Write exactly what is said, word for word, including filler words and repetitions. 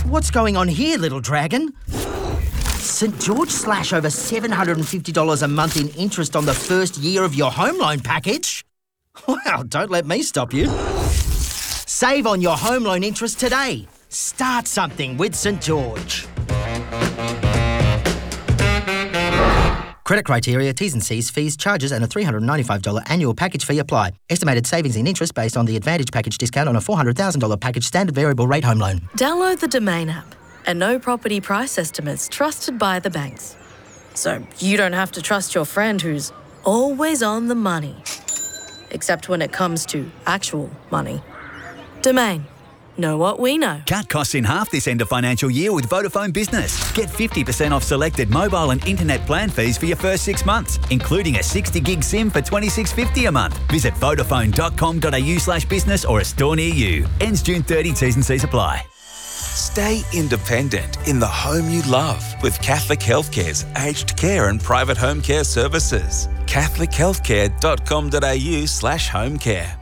What's going on here, little dragon? St George slash over seven hundred fifty dollars a month in interest on the first year of your home loan package? Well, don't let me stop you. Save on your home loan interest today. Start something with St George. Credit criteria, T's and C's, fees, charges and a three hundred ninety-five dollars annual package fee apply. Estimated savings in interest based on the Advantage package discount on a four hundred thousand dollars package standard variable rate home loan. Download the Domain app and know property price estimates trusted by the banks. So you don't have to trust your friend who's always on the money. Except when it comes to actual money. Domain. Know what we know. Cut costs in half this end of financial year with Vodafone Business. Get fifty percent off selected mobile and internet plan fees for your first six months, including a sixty gig SIM for twenty-six dollars fifty a month. Visit vodafone dot com dot a u slash business or a store near you. Ends June thirtieth, T's and C's apply. Stay independent in the home you love with Catholic Healthcare's aged care and private home care services. catholic healthcare dot com dot a u slash home care.